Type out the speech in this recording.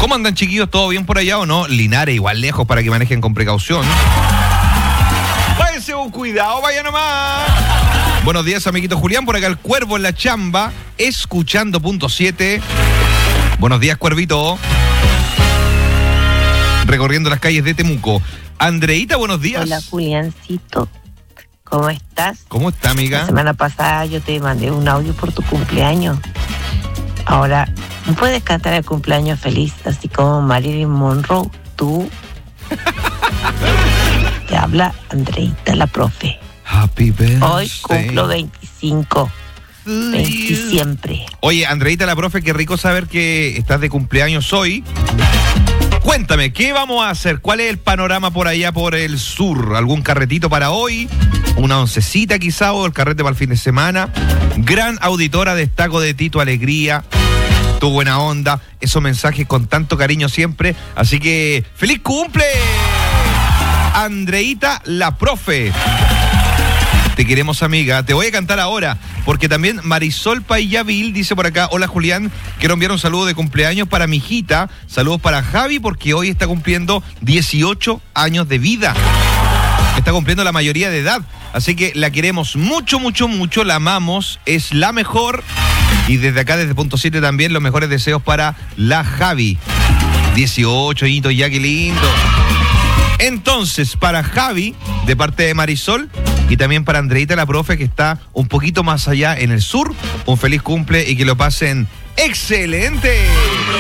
¿Cómo andan, chiquillos? ¿Todo bien por allá o no? Linares igual lejos para que manejen con precaución. Váyanse con cuidado, vaya nomás. Buenos días, amiguito Julián, por acá el Cuervo en la chamba, escuchando punto 7. Buenos días, Cuervito. Recorriendo las calles de Temuco. Andreita, buenos días. Hola, Juliancito. ¿Cómo estás? ¿Cómo está, amiga? La semana pasada yo te mandé un audio por tu cumpleaños. Ahora, ¿no puedes cantar el cumpleaños feliz, así como Marilyn Monroe? Tú. Te habla Andreita, la profe. Happy birthday. Hoy cumplo 25. 20 siempre. Oye, Andreita, la profe, qué rico saber que estás de cumpleaños hoy. Cuéntame, ¿qué vamos a hacer? ¿Cuál es el panorama por allá por el sur? ¿Algún carretito para hoy? ¿Una oncecita quizá o el carrete para el fin de semana? Gran auditora, destaco de ti tu alegría, tu buena onda, esos mensajes con tanto cariño siempre. Así que, ¡feliz cumple! Andreita, la profe. Te queremos, amiga. Te voy a cantar ahora, porque también Marisol Paillavil dice por acá: hola, Julián, quiero enviar un saludo de cumpleaños para mi hijita. Saludos para Javi, porque hoy está cumpliendo 18 años de vida. Está cumpliendo la mayoría de edad. Así que la queremos mucho, mucho, mucho. La amamos. Es la mejor. Y desde acá, desde punto 7 también, los mejores deseos para la Javi. 18 añitos ya, qué lindo. Entonces, para Javi, de parte de Marisol, y también para Andreita, la profe, que está un poquito más allá en el sur, un feliz cumple y que lo pasen excelente.